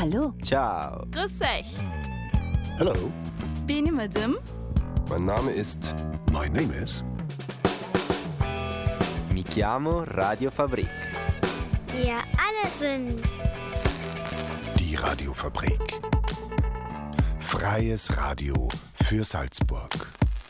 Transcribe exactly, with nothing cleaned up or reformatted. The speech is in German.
Hallo. Ciao. Grüß euch. Hello. Beni Madim. Mein Name ist... My name is... Mi chiamo Radio Fabrik. Wir alle sind... Die Radiofabrik. Freies Radio für Salzburg.